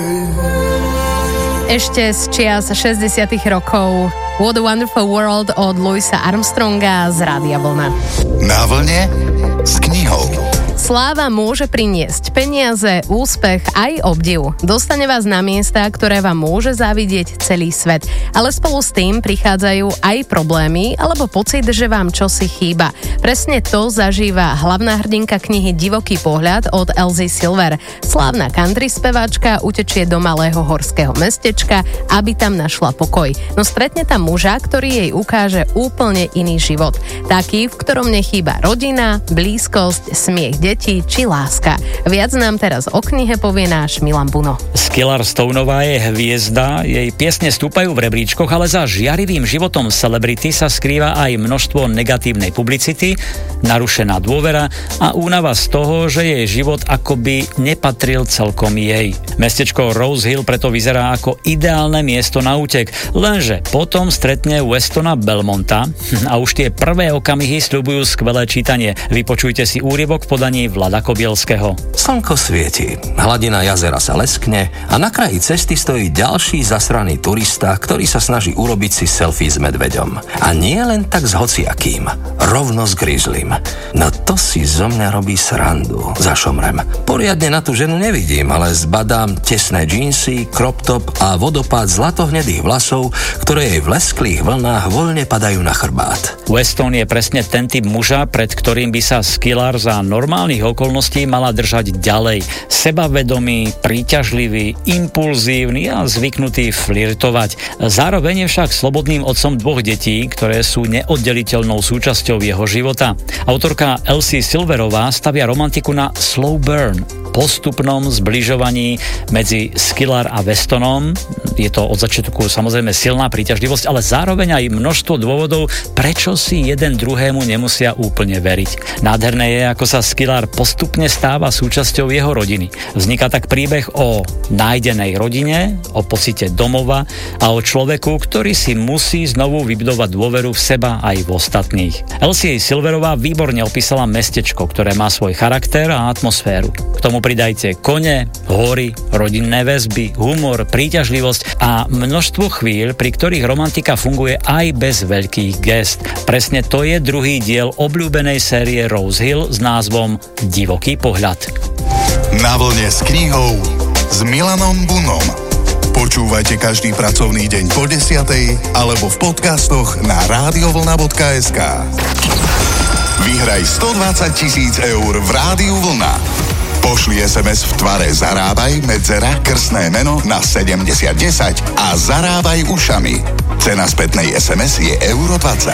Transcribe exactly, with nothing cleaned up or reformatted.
Ešte z čias šesťdesiatych rokov What a Wonderful World od Louisa Armstronga z Rádia Vlna. Na vlne s knihou. Sláva môže priniesť peniaze, úspech aj obdiv. Dostane vás na miesta, ktoré vám môže závidieť celý svet. Ale spolu s tým prichádzajú aj problémy alebo pocit, že vám čosi chýba. Presne to zažíva hlavná hrdinka knihy Divoký pohľad od Elsie Silver. Slávna country speváčka utečie do malého horského mestečka, aby tam našla pokoj. No stretne tam muža, ktorý jej ukáže úplne iný život. Taký, v ktorom nechýba rodina, blízkosť, smiech detí či láska. Viac nám teraz o knihe povie náš Milan Buno. Skylar Stoneová je hviezda, jej piesne stúpajú v rebríčkoch, ale za žiarivým životom celebrity sa skrýva aj množstvo negatívnej publicity, narušená dôvera a únava z toho, že jej život akoby nepatril celkom jej. Mestečko Rose Hill preto vyzerá ako ideálne miesto na útek, lenže potom stretne Westona Belmonta a už tie prvé okamihy sľubujú skvelé čítanie. Vypočujte si úryvok v podaní Vlada Kobielského. Slnko svieti, hladina jazera sa leskne a na kraji cesty stojí ďalší zasraný turista, ktorý sa snaží urobiť si selfie s medveďom. A nie len tak s hociakým, rovno s grizzlym. No to si zo mňa robí srandu, zašomrem. Poriadne na tú ženu nevidím, ale zbadám tesné džínsy, crop top a vodopád zlatohnedých vlasov, ktoré jej v lesklých vlnách voľne padajú na chrbát. Weston je presne ten typ muža, pred ktorým by sa Skylar za normálnych okolností mala držať ďalej. Sebavedomý, príťažlivý, impulzívny a zvyknutý flirtovať. Zároveň je však slobodným otcom dvoch detí, ktoré sú neoddeliteľnou súčasťou jeho života. Autorka Elsie Silverová stavia romantiku na slow burn, postupnom zbližovaní medzi Skylar a Westonom. Je to od začiatku samozrejme silná príťažlivosť, ale zároveň aj množstvo dôvodov, prečo si jeden druhému nemusia úplne veriť. Nádherné je, ako sa Skylar postupne stáva súčasťou jeho rodiny. Vzniká tak príbeh o nájdenej rodine, o pocite domova a o človeku, ktorý si musí znovu vybudovať dôveru v seba aj v ostatných. Elsie Silverová výborne opísala mestečko, ktoré má svoj charakter a atmosféru. K tomu pridajte kone, hory, rodinné väzby, humor, príťažlivosť a množstvo chvíľ, pri ktorých romantika funguje aj bez veľkých gest. Presne to je druhý diel obľúbenej série Rose Hill s názvom Divoký pohľad. Na vlne s knihou s Milanom Bunom. Počúvajte každý pracovný deň po desiatej alebo v podcastoch na radiovlna bodka es ká. Vyhraj stodvadsať tisíc eur v Rádiu Vlna. Pošli es em es v tvare Zarábaj, medzera, krstné meno na sedemdesiat desať a zarábaj ušami. Cena spätnej es em es je euro dvadsať.